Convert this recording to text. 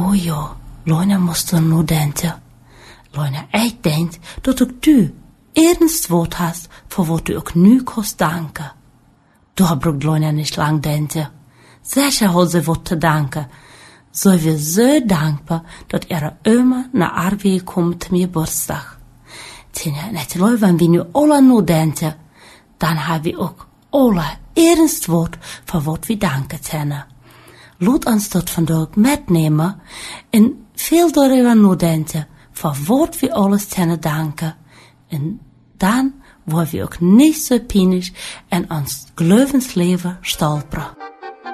Oh ja, Leuna moest er nu denken. Leuna, ik denk dat ook du ernst woord hast, voor wat du ook nu kost danken. Daar braucht Leuna nicht lang denken. Sicher hat sie wat te danken. So wir so dankbar, dat immer naar Arwee komt zum Geburtstag. Tja, natürlich, wenn wir nu alle nu denken, dann haben wir auch alle ernst woord voor wat wir danken können. Laat ons dat vandaag metnemen en veel darüber nadenken, voor wat wir alles können danken. En dan worden wir auch nicht so peinlich en ons geloofsleven stolperen.